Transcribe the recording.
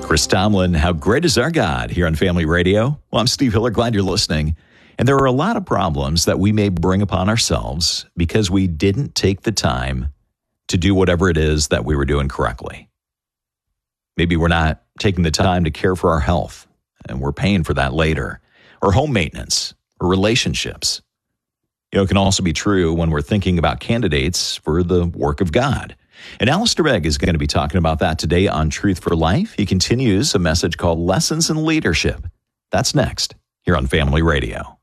Chris Tomlin, how great is our God here on Family Radio? Well, I'm Steve Hiller, glad you're listening. And there are a lot of problems that we may bring upon ourselves because we didn't take the time to do whatever it is that we were doing correctly. Maybe we're not taking the time to care for our health, and we're paying for that later, or home maintenance, or relationships. It can also be true when we're thinking about candidates for the work of God. And Alistair Begg is going to be talking about that today on Truth for Life. He continues a message called Lessons in Leadership. That's next here on Family Radio.